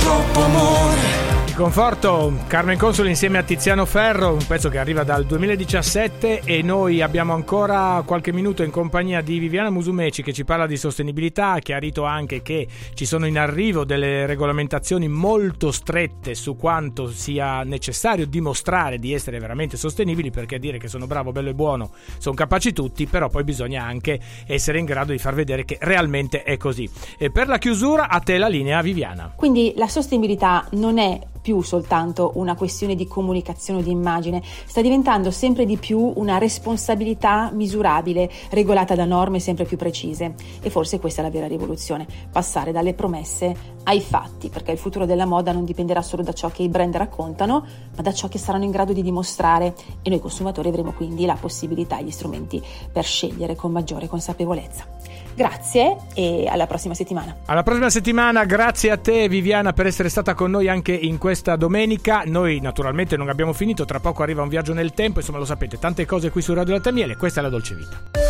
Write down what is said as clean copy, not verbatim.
troppo amore. Conforto, Carmen Consoli insieme a Tiziano Ferro, un pezzo che arriva dal 2017 e noi abbiamo ancora qualche minuto in compagnia di Viviana Musumeci che ci parla di sostenibilità, ha chiarito anche che ci sono in arrivo delle regolamentazioni molto strette su quanto sia necessario dimostrare di essere veramente sostenibili, perché dire che sono bravo, bello e buono sono capaci tutti, però poi bisogna anche essere in grado di far vedere che realmente è così. E per la chiusura a te la linea, Viviana. Quindi la sostenibilità non è più soltanto una questione di comunicazione o di immagine, sta diventando sempre di più una responsabilità misurabile, regolata da norme sempre più precise. E forse questa è la vera rivoluzione, passare dalle promesse ai fatti, perché il futuro della moda non dipenderà solo da ciò che i brand raccontano, ma da ciò che saranno in grado di dimostrare, e noi consumatori avremo quindi la possibilità e gli strumenti per scegliere con maggiore consapevolezza. Grazie e alla prossima settimana. Alla prossima settimana, grazie a te Viviana per essere stata con noi anche in questa domenica. Noi naturalmente non abbiamo finito, tra poco arriva un viaggio nel tempo, insomma lo sapete, tante cose qui su Radio Latte e Miele, questa è la Dolce Vita.